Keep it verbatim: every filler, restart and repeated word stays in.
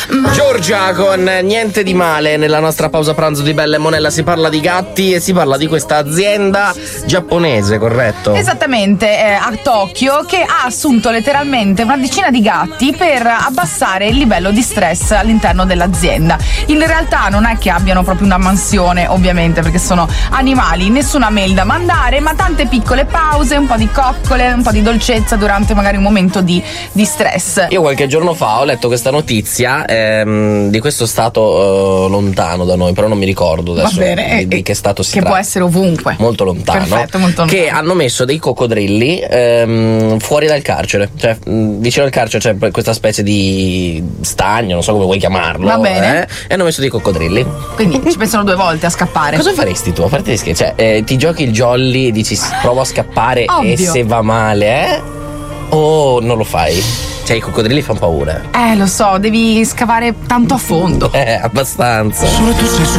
Giorgia con Niente di male. Nella nostra pausa pranzo di Bella e Monella si parla di gatti e si parla di questa azienda giapponese, corretto? Esattamente, eh, a Tokyo, che ha assunto letteralmente una decina di gatti per abbassare il livello di stress all'interno dell'azienda. In realtà non è che abbiano proprio una mansione, ovviamente, perché sono animali, nessuna mail da mandare, ma tante piccole pause, un po' di coccole, un po' di dolcezza durante magari un momento di, di stress. Io qualche giorno fa ho letto questa notizia ehm, di questo stato eh, lontano da noi, però non mi ricordo adesso Va bene, di, di che stato si che tratta. può essere ovunque. Molto lontano. Perfetto, molto lontano. Che hanno messo dei coccodrilli ehm, fuori dal carcere. Cioè, mh, vicino al carcere c'è questa specie di stagno, non so come vuoi chiamarlo. Va bene. Eh, e hanno messo dei coccodrilli. Quindi ci pensano due volte a scappare. Cosa faresti tu? A parte di scherzi, cioè, eh, ti giochi il jolly e dici provo a scappare Ovvio. e se va male, eh? O non lo fai? Cioè, i coccodrilli fanno paura. Eh, lo so, devi scavare tanto a fondo. Eh, abbastanza. Solo tu sei